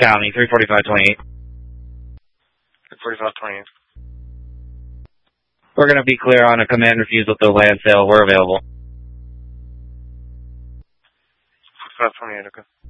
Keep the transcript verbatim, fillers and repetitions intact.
County, three forty-five twenty-eight. three forty-five twenty-eight. We're going to be clear on a command refusal to land sale. We're available. forty-five twenty-eight, okay.